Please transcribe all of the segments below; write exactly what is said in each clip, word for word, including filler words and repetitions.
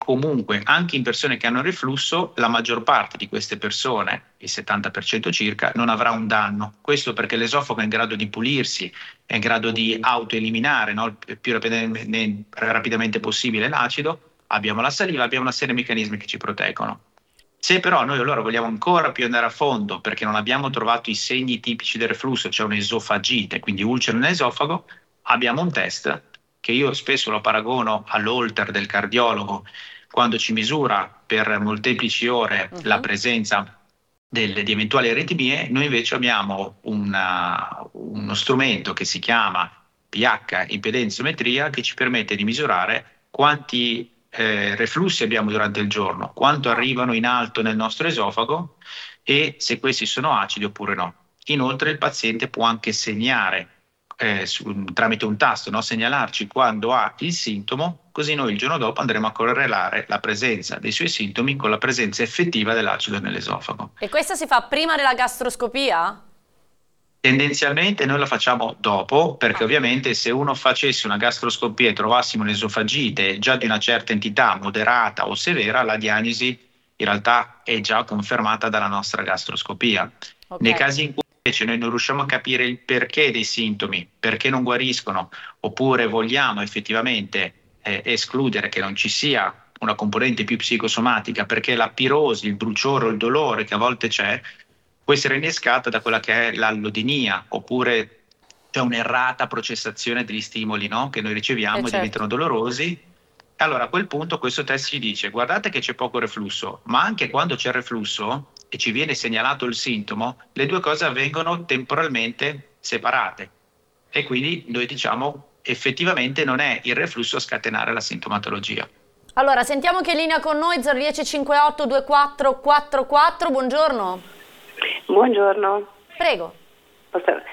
comunque anche in persone che hanno reflusso, la maggior parte di queste persone, il settanta per cento circa, non avrà un danno. Questo perché l'esofago è in grado di pulirsi, è in grado di autoeliminare, no, il più rapidamente, rapidamente possibile l'acido. Abbiamo la saliva, abbiamo una serie di meccanismi che ci proteggono. Se però noi allora vogliamo ancora più andare a fondo perché non abbiamo trovato i segni tipici del reflusso, cioè un'esofagite, quindi ulcera nell'esofago, abbiamo un test che io spesso lo paragono all'holter del cardiologo quando ci misura per molteplici ore la Mhm. presenza delle, di eventuali aritmie. Noi invece abbiamo una- uno strumento che si chiama pH impedenziometria che ci permette di misurare quanti eh, reflussi abbiamo durante il giorno, quanto Ah. arrivano in alto nel nostro esofago e se questi sono acidi oppure no. Inoltre il paziente può anche segnare eh, su- tramite un tasto, no? Segnalarci quando ha il sintomo, così noi il giorno dopo andremo a correlare la presenza dei suoi sintomi con la presenza effettiva dell'acido nell'esofago. E questa si fa prima della gastroscopia? Tendenzialmente noi la facciamo dopo, perché Ah. ovviamente se uno facesse una gastroscopia e trovassimo un'esofagite già di una certa entità, moderata o severa, la diagnosi in realtà è già confermata dalla nostra gastroscopia. Ok. Nei casi in cui invece noi non riusciamo a capire il perché dei sintomi, perché non guariscono, oppure vogliamo effettivamente eh, escludere che non ci sia una componente più psicosomatica, perché la pirosi, il bruciore o il dolore che a volte c'è, può essere innescata da quella che è l'allodinia, oppure c'è un'errata processazione degli stimoli, no? Che noi Eh riceviamo e certo. diventano dolorosi. E allora a quel punto questo test ci dice: guardate che c'è poco reflusso, ma anche quando c'è reflusso e ci viene segnalato il sintomo, le due cose avvengono temporalmente separate. E quindi noi diciamo effettivamente non è il reflusso a scatenare la sintomatologia. Allora, sentiamo che è in linea con noi zero dieci cinquantotto ventiquattro quarantaquattro, buongiorno. Buongiorno. Prego. Posso-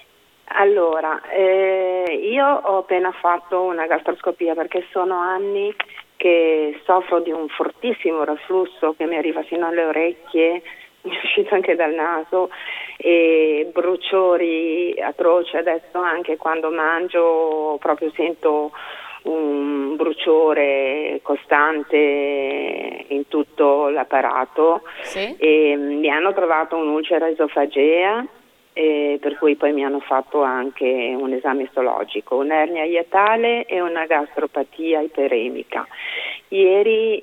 Allora, eh, io ho appena fatto una gastroscopia perché sono anni che soffro di un fortissimo reflusso che mi arriva fino alle orecchie, mi è uscito anche dal naso e bruciori atroci. Adesso anche quando mangio proprio sento un bruciore costante in tutto l'apparato Sì? e mi hanno trovato un'ulcera esofagea, e per cui poi mi hanno fatto anche un esame istologico, un'ernia iatale e una gastropatia iperemica. Ieri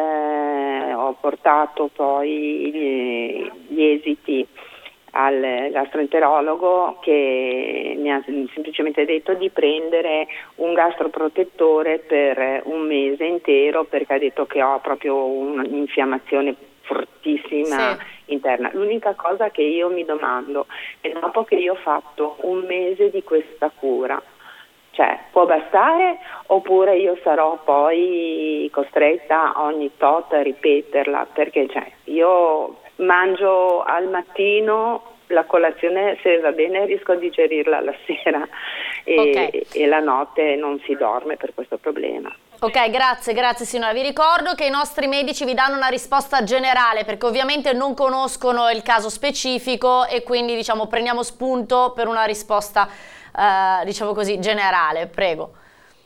eh, ho portato poi gli, gli esiti al gastroenterologo che mi ha semplicemente detto di prendere un gastroprotettore per un mese intero perché ha detto che ho proprio un'infiammazione fortissima Sì. interna. L'unica cosa che io mi domando è dopo che io ho fatto un mese di questa cura, cioè può bastare oppure io sarò poi costretta ogni tot a ripeterla, perché cioè, io mangio al mattino la colazione, se va bene riesco a digerirla la sera Ok. e, e la notte non si dorme per questo problema. Ok, grazie, grazie signora. Vi ricordo che i nostri medici vi danno una risposta generale perché ovviamente non conoscono il caso specifico e quindi diciamo prendiamo spunto per una risposta eh, diciamo così generale. Prego.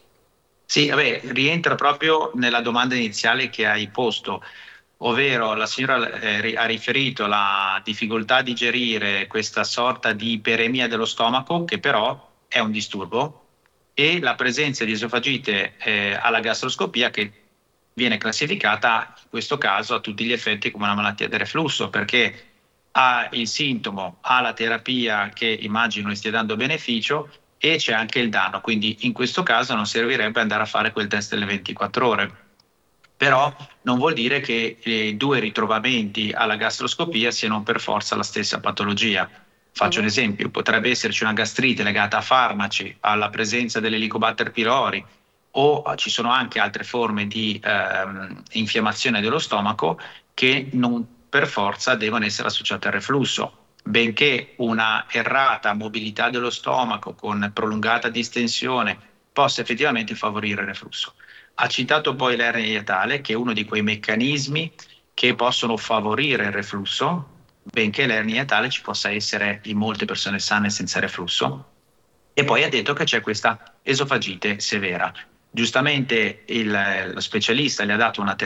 Sì, vabbè, rientra proprio nella domanda iniziale che hai posto, ovvero la signora eh, ri- ha riferito la difficoltà a digerire questa sorta di iperemia dello stomaco, che però è un disturbo, e la presenza di esofagite eh, alla gastroscopia che viene classificata in questo caso a tutti gli effetti come una malattia del reflusso, perché ha il sintomo, ha la terapia che immagino stia dando beneficio e c'è anche il danno, quindi in questo caso non servirebbe andare a fare quel test delle ventiquattro ore. Però non vuol dire che i due ritrovamenti alla gastroscopia siano per forza la stessa patologia. Faccio un Mhm. esempio: potrebbe esserci una gastrite legata a farmaci, alla presenza dell'Helicobacter pylori, o ci sono anche altre forme di ehm, infiammazione dello stomaco che non per forza devono essere associate al reflusso. Benché una errata mobilità dello stomaco con prolungata distensione possa effettivamente favorire il reflusso. Ha citato poi l'ernia iatale, che è uno di quei meccanismi che possono favorire il reflusso, benché l'ernia iatale ci possa essere in molte persone sane senza reflusso. E poi ha detto che c'è questa esofagite severa. giustamente il, lo specialista le ha dato una